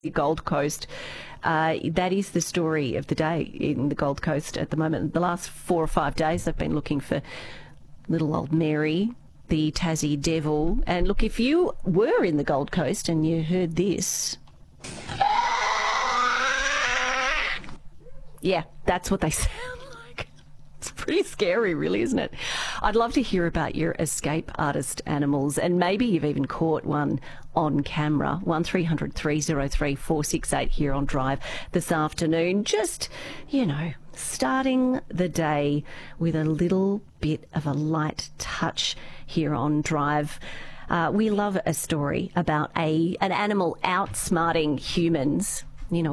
Gold Coast. That is the story of the day in the Gold Coast at the moment. The last 4 or 5 days they've been looking for little old Mary, the Tassie Devil. And look, if you were in the Gold Coast and you heard this, yeah, that's what they sound like. It's pretty scary, really, isn't it? I'd love to hear about your escape artist animals, and maybe you've even caught one on camera. 1300 303 468 here on Drive this afternoon. Just, starting the day with a little bit of a light touch here on Drive. We love a story about an animal outsmarting humans.